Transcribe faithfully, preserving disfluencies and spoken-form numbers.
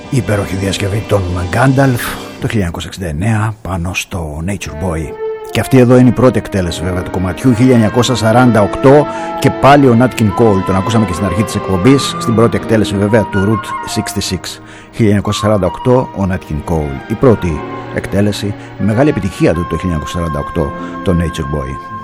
Η υπέροχη διασκευή των Gandalf το χίλια εννιακόσια εξήντα εννέα πάνω στο Nature Boy. Και αυτή εδώ είναι η πρώτη εκτέλεση βέβαια του κομματιού, χίλια εννιακόσια σαράντα οκτώ, και πάλι ο Nat King Cole, τον ακούσαμε και στην αρχή της εκπομπής, στην πρώτη εκτέλεση βέβαια του Route εξήντα έξι. χίλια εννιακόσια σαράντα οκτώ ο Nat King Cole, η πρώτη εκτέλεση, μεγάλη επιτυχία του το χίλια εννιακόσια σαράντα οκτώ, το Nature Boy.